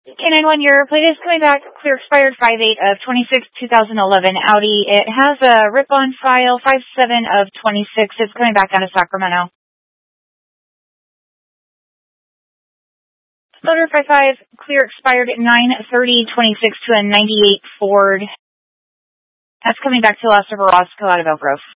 K91, your plate is coming back clear expired 5/8 of 26, 2011 Audi. It has a RIP on file 5/7 of 26. It's coming back out of Sacramento. Motor 55, clear expired at 9/30/26 to a 98 Ford. That's coming back to Las Roscoe out of Elk Grove.